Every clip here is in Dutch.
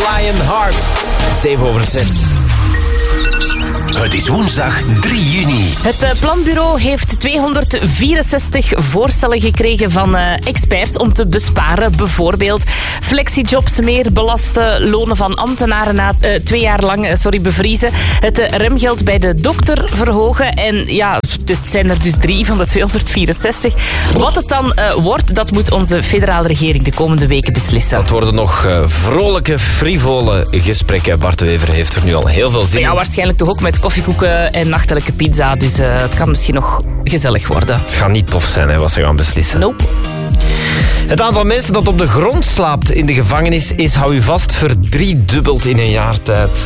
Lionheart. 7:06. Het is woensdag 3 juni. Het planbureau heeft 264 voorstellen gekregen van experts om te besparen. Bijvoorbeeld flexijobs meer belasten, lonen van ambtenaren na 2 jaar lang bevriezen, het remgeld bij de dokter verhogen. En ja, het zijn er dus 3 van de 264. Wat het dan wordt, dat moet onze federale regering de komende weken beslissen. Het worden nog vrolijke, frivole gesprekken. Bart de Wever heeft er nu al heel veel zin in. Ja, waarschijnlijk toch ook met koffiekoeken en nachtelijke pizza. Dus het kan misschien nog gezellig worden. Het gaat niet tof zijn, wat ze gaan beslissen. Nope. Het aantal mensen dat op de grond slaapt in de gevangenis is, hou u vast, verdriedubbeld in een jaar tijd.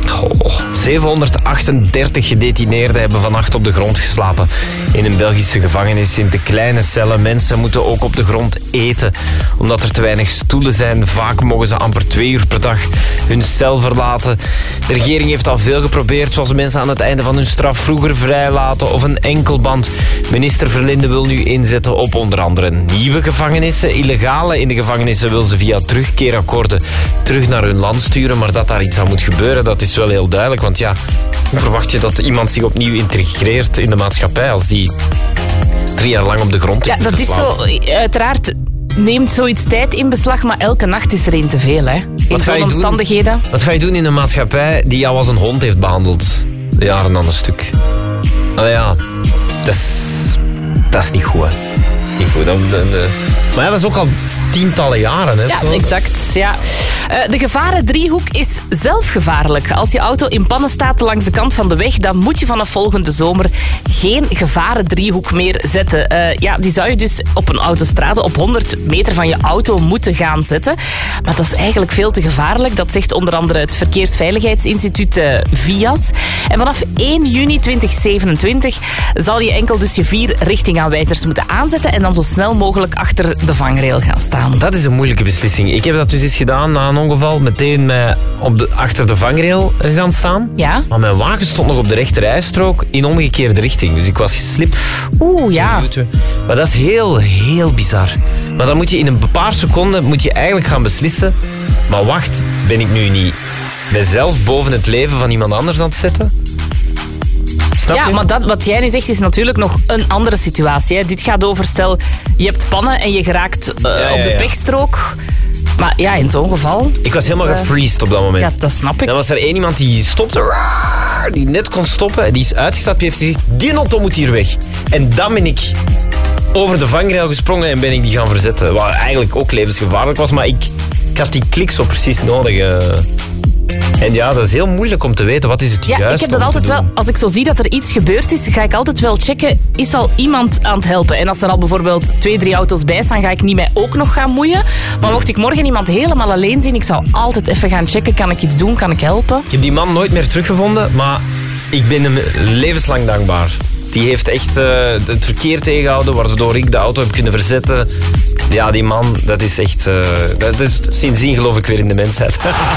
738 gedetineerden hebben vannacht op de grond geslapen in een Belgische gevangenis in te kleine cellen. Mensen moeten ook op de grond eten, omdat er te weinig stoelen zijn. Vaak mogen ze amper 2 uur per dag hun cel verlaten. De regering heeft al veel geprobeerd, zoals mensen aan het einde van hun straf vroeger vrijlaten of een enkelband. Minister Verlinde wil nu inzetten op onder andere nieuwe gevangenissen. Illegalen in de gevangenissen wil ze via terugkeerakkoorden terug naar hun land sturen, maar dat daar iets aan moet gebeuren, dat is wel heel duidelijk. Want ja, hoe verwacht je dat iemand zich opnieuw integreert in de maatschappij als die 3 jaar lang op de grond Ja, dat is zo. Uiteraard neemt zoiets tijd in beslag, maar elke nacht is er één te veel, hè? In zo'n omstandigheden. Wat ga je doen in een maatschappij die jou als een hond heeft behandeld? Jaren aan een stuk. Allee, ja, dat is niet goed, hè. Dat is niet goed. Maar ja, dat is ook al tientallen jaren, hè? Ja, exact. Ja. De gevarendriehoek is zelf gevaarlijk. Als je auto in pannen staat langs de kant van de weg, dan moet je vanaf volgende zomer geen gevarendriehoek meer zetten. Die zou je dus op een autostrade op 100 meter van je auto moeten gaan zetten. Maar dat is eigenlijk veel te gevaarlijk. Dat zegt onder andere het Verkeersveiligheidsinstituut VIAS. En vanaf 1 juni 2027 zal je enkel dus je 4 richtingaanwijzers moeten aanzetten en dan zo snel mogelijk achter de vangrail gaan staan. Dat is een moeilijke beslissing. Ik heb dat dus eens gedaan na een ongeval. Meteen achter de vangrail gaan staan. Ja. Maar mijn wagen stond nog op de rechterrijstrook in omgekeerde richting. Dus ik was geslipt. Oeh, ja. Maar dat is heel, heel bizar. Maar dan moet je in een paar seconden eigenlijk gaan beslissen. Maar wacht, ben ik nu niet mezelf boven het leven van iemand anders aan het zetten? Snap je? Maar wat jij nu zegt is natuurlijk nog een andere situatie. Hè. Dit gaat over, stel, je hebt pannen en je geraakt op de pechstrook. Maar ja, in zo'n geval... Ik was helemaal gefreezed op dat moment. Ja, dat snap ik. Dan was er één iemand die stopte, die net kon stoppen. Die is uitgestapt, die heeft gezegd, die auto moet hier weg. En dan ben ik over de vangrail gesprongen en ben ik die gaan verzetten. Wat eigenlijk ook levensgevaarlijk was, maar ik had die klik zo precies nodig. En ja, dat is heel moeilijk om te weten, wat is het juist. Ja, ik heb dat altijd wel, als ik zo zie dat er iets gebeurd is, ga ik altijd wel checken, is al iemand aan het helpen? En als er al bijvoorbeeld 2-3 auto's bij staan, ga ik niet mij ook nog gaan moeien. Maar mocht ik morgen iemand helemaal alleen zien, ik zou altijd even gaan checken, kan ik iets doen, kan ik helpen? Ik heb die man nooit meer teruggevonden, maar ik ben hem levenslang dankbaar. Die heeft echt het verkeer tegengehouden, waardoor ik de auto heb kunnen verzetten. Ja, die man, dat is echt... sindsdien geloof ik weer in de mensheid.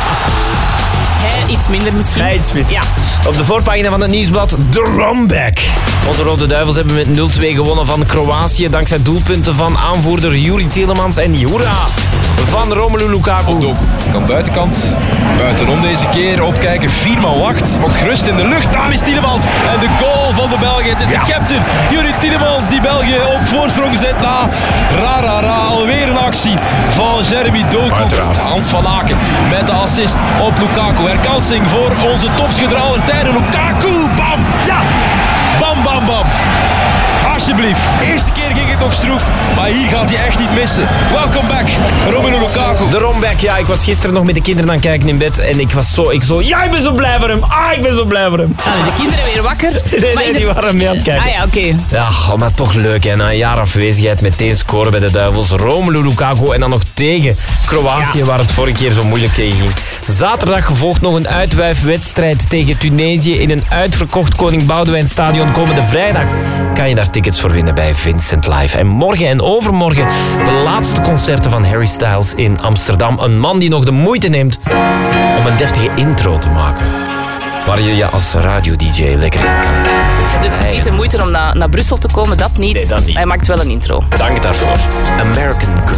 Iets minder misschien. Ja, iets minder. Ja. Op de voorpagina van het nieuwsblad, de Romback. Onze Rode Duivels hebben met 0-2 gewonnen van Kroatië, dankzij doelpunten van aanvoerder Juri Tielemans en hoera van Romelu Lukaku. Kan buitenkant, buitenom deze keer, opkijken, 4 man wacht, mocht gerust in de lucht, daar is Tielemans en de goal van de Belgen. Het is de captain, Juri Tielemans, die België op voorsprong zet na alweer een actie van Jeremy Doku. Hans van Aken met de assist op Lukaku. Herkansing voor onze topschutter aller tijden, Lukaku, bam! Ja! Bam, bam, bam! Alsjeblieft. Eerste keer ging het nog stroef, maar hier gaat hij echt niet missen. Welcome back, Romelu Lukaku. De Romback, ja, ik was gisteren nog met de kinderen aan het kijken in bed en ik ben zo blij voor hem. Ik ben zo blij voor hem. De kinderen weer wakker? Nee, die waren mee aan het kijken. Ah ja, oké. Ja, maar toch leuk, hè. Na een jaar afwezigheid meteen scoren bij de Duivels. Romelu Lukaku en dan nog tegen Kroatië, waar het vorige keer zo moeilijk tegen ging. Zaterdag volgt nog een uitwuifwedstrijd tegen Tunesië in een uitverkocht Koning Boudewijn Stadion. Komende vrijdag kan je daar tickets voor winnen bij Vincent Live. En morgen en overmorgen de laatste concerten van Harry Styles in Amsterdam. Een man die nog de moeite neemt om een deftige intro te maken, waar je je als radio-dj lekker in kan. Het is niet de moeite om naar Brussel te komen, dat niet. Nee, dat niet. Hij maakt wel een intro. Dank daarvoor. American